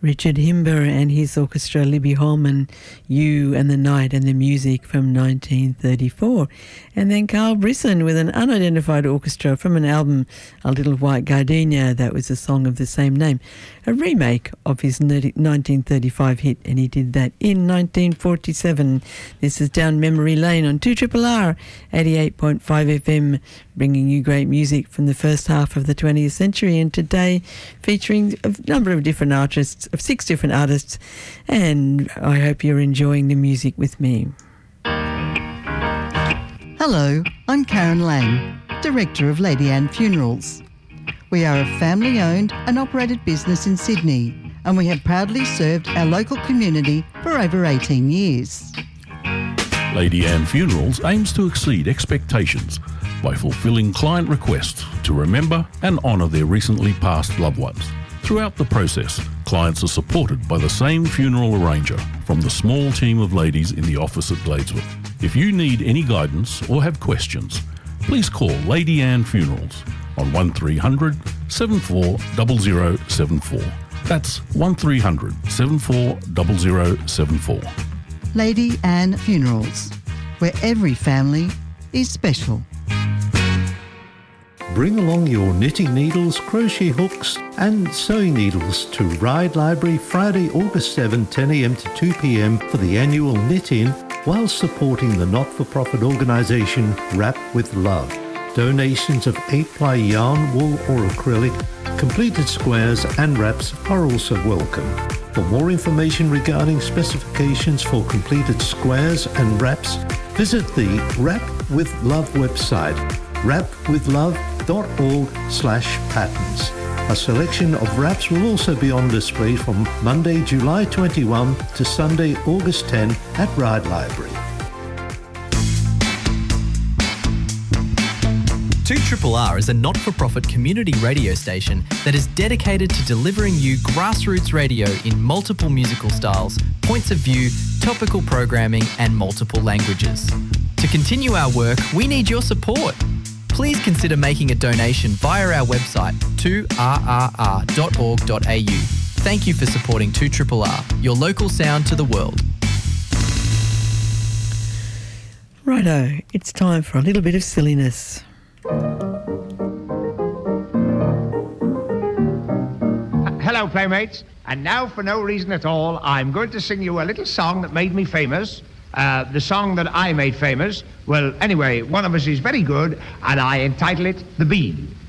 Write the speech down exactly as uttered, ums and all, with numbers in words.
Richard Himber and his orchestra, Libby Holman, You and the Night and the Music from nineteen thirty-four. And then Carl Brisson with an unidentified orchestra from an album, A Little White Gardenia, that was a song of the same name, a remake of his nineteen thirty-five hit, and he did that in nineteen forty-seven. This is Down Memory Lane on two R R R, eighty-eight point five F M, bringing you great music from the first half of the twentieth century, and today featuring a number of different artists, of six different artists, and I hope you're enjoying the music with me. Hello, I'm Karen Lang, Director of Lady Anne Funerals. We are a family-owned and operated business in Sydney, and we have proudly served our local community for over eighteen years. Lady Anne Funerals aims to exceed expectations by fulfilling client requests to remember and honour their recently passed loved ones. Throughout the process, clients are supported by the same funeral arranger from the small team of ladies in the office at Gladesworth. If you need any guidance or have questions, please call Lady Anne Funerals on one three hundred, seven four zero zero seven four. That's one three hundred, seven four zero zero seven four. Lady Anne Funerals, where every family is special. Bring along your knitting needles, crochet hooks and sewing needles to Ryde Library Friday, August seventh, ten a m to two p m for the annual knit-in, while supporting the not-for-profit organisation Wrap with Love. Donations of eight-ply yarn, wool or acrylic, completed squares and wraps are also welcome. For more information regarding specifications for completed squares and wraps, visit the Wrap with Love website, wrap with love dot org slash patterns. A selection of wraps will also be on display from Monday, July twenty-first to Sunday, August tenth at Ryde Library. two R R R is a not-for-profit community radio station that is dedicated to delivering you grassroots radio in multiple musical styles, points of view, topical programming and multiple languages. To continue our work, we need your support. Please consider making a donation via our website, two r r r dot org dot a u. Thank you for supporting two R R R, your local sound to the world. Righto, it's time for a little bit of silliness. Hello, playmates. And now, for no reason at all, I'm going to sing you a little song that made me famous. Uh, the song that I made famous. Well, anyway, one of us is very good, and I entitle it The Bean.